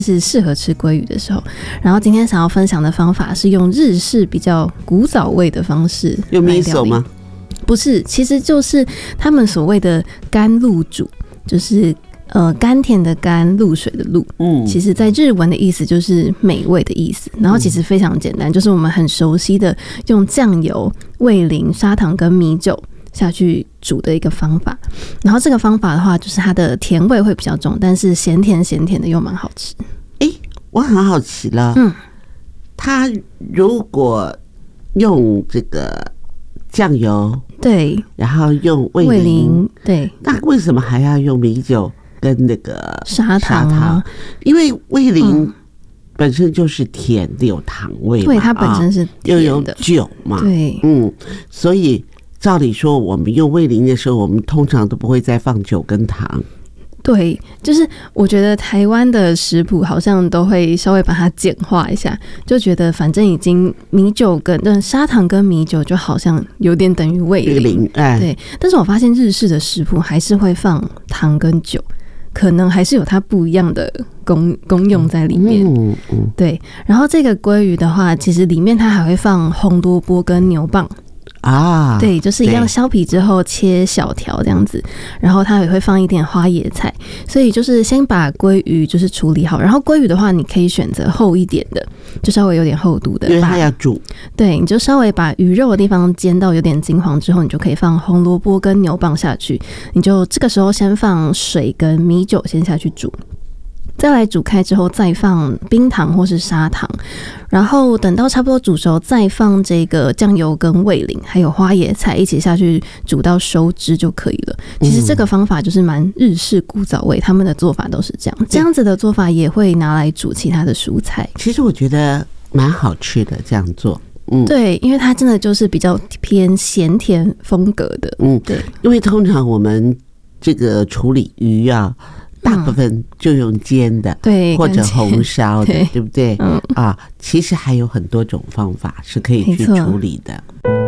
是适合吃鲑鱼的时候。然后今天想要分享的方法是用日式比较古早味的方式。 有米手吗？ 不是，其实就是他们所谓的甘露煮，就是甘甜的甘，露水的露。其实在日文的意思就是美味的意思。然后其实非常简单，就是我们很熟悉的用酱油、味淋、砂糖跟米酒下去煮的一个方法。然后这个方法的话，就是它的甜味会比较重，但是咸甜的又蛮好吃。 我很好奇了，它如果用这个酱油， 对， 然后用味淋， 对， 那为什么还要用米酒跟那个砂糖？ 因为味淋本身就是甜的，有糖味嘛， 对，它本身是甜的， 又有酒嘛， 对， 所以照理说，我们用味淋的时候，我们通常都不会再放酒跟糖。 对，就是我觉得台湾的食谱好像都会稍微把它简化一下，就觉得反正已经米酒跟砂糖跟米酒就好像有点等于味淋，对。但是我发现日式的食谱还是会放糖跟酒，可能还是有它不一样的功用在里面。对。然后这个鲑鱼的话，其实里面它还会放红萝卜跟牛蒡。对，就是一样削皮之后切小条这样子，然后它也会放一点花椰菜，所以就是先把鲑鱼就是处理好，然后鲑鱼的话你可以选择厚一点的，就稍微有点厚度的， 因为它要煮。 对，你就稍微把鱼肉的地方煎到有点金黄之后，你就可以放红萝卜跟牛蒡下去，你就这个时候先放水跟米酒先下去煮。再来煮开之后，再放冰糖或是砂糖，然后等到差不多煮熟，再放这个酱油跟味淋，还有花椰菜一起下去煮到收汁就可以了。其实这个方法就是蛮日式古早味，他们的做法都是这样。这样子的做法也会拿来煮其他的蔬菜。 其实我觉得蛮好吃的，这样做。 对，因为它真的就是比较偏咸甜风格的。对， 因为通常我们这个处理鱼啊，大部分就用煎的， 对， 或者红烧的， 对不对？ 其实还有很多种方法是可以去处理的。